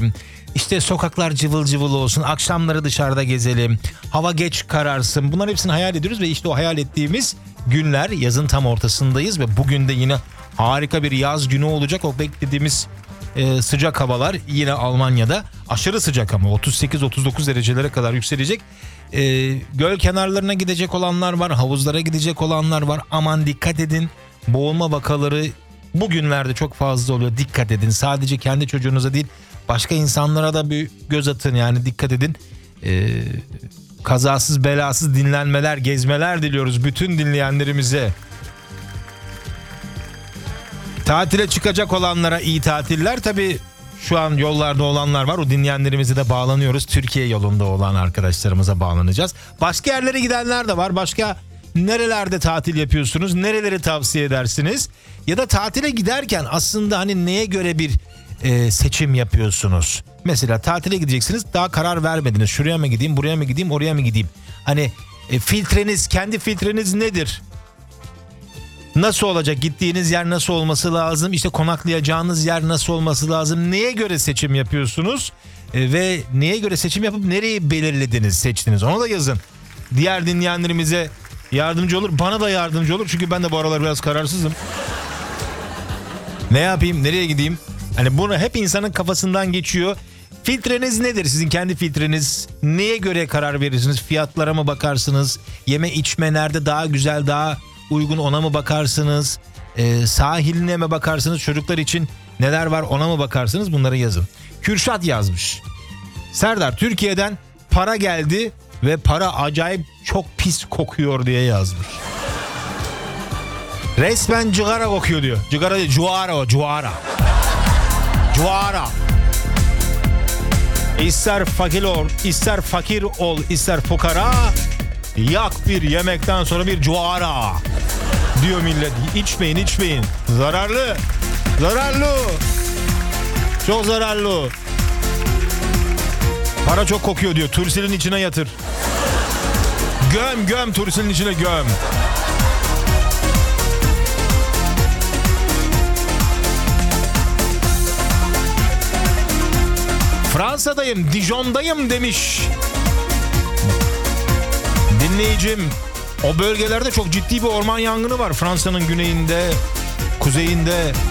İşte sokaklar cıvıl cıvıl olsun, akşamları dışarıda gezelim, hava geç kararsın. Bunların hepsini hayal ediyoruz ve işte o hayal ettiğimiz günler, yazın tam ortasındayız ve bugün de yine harika bir yaz günü olacak. O beklediğimiz sıcak havalar yine Almanya'da aşırı sıcak ama 38-39 derecelere kadar yükselecek. Göl kenarlarına gidecek olanlar var, havuzlara gidecek olanlar var. Aman dikkat edin, boğulma vakaları bugünlerde çok fazla oluyor. Dikkat edin, sadece kendi çocuğunuza değil başka insanlara da bir göz atın, yani dikkat edin. Kazasız belasız dinlenmeler, gezmeler diliyoruz bütün dinleyenlerimize. Tatile çıkacak olanlara iyi tatiller. Tabii şu an yollarda olanlar var. O dinleyenlerimize de bağlanıyoruz. Türkiye yolunda olan arkadaşlarımıza bağlanacağız. Başka yerlere gidenler de var. Başka nerelerde tatil yapıyorsunuz? Nereleri tavsiye edersiniz? Ya da tatile giderken aslında hani neye göre bir seçim yapıyorsunuz? Mesela tatile gideceksiniz, daha karar vermediniz. Şuraya mı gideyim, buraya mı gideyim, oraya mı gideyim? Hani filtreniz, kendi filtreniz nedir? Nasıl olacak? Gittiğiniz yer nasıl olması lazım? İşte konaklayacağınız yer nasıl olması lazım? Neye göre seçim yapıyorsunuz? Ve neye göre seçim yapıp nereyi belirlediniz, seçtiniz? Onu da yazın. Diğer dinleyenlerimize yardımcı olur. Bana da yardımcı olur. Çünkü ben de bu aralar biraz kararsızım. Ne yapayım? Nereye gideyim? Hani bunu hep insanın kafasından geçiyor. Filtreniz nedir? Sizin kendi filtreniz. Neye göre karar verirsiniz? Fiyatlara mı bakarsınız? Yeme içme nerede daha güzel, daha uygun, ona mı bakarsınız? Sahiline mi bakarsınız? Çocuklar için neler var, ona mı bakarsınız? Bunları yazın. Kürşat yazmış. Serdar, Türkiye'den para geldi ve para acayip çok pis kokuyor diye yazmış. Resmen cigara kokuyor diyor. Cigara değil, cuara o, cuara. Cuara. İster fakir ol, ister fukara, yak bir yemekten sonra bir cuara diyor millet. İçmeyin. Zararlı. Çok zararlı. Para çok kokuyor diyor. Tursilin içine yatır. Göm tursilin içine göm. Fransa'dayım, Dijon'dayım demiş dinleyicim. O bölgelerde çok ciddi bir orman yangını var. Fransa'nın güneyinde, kuzeyinde.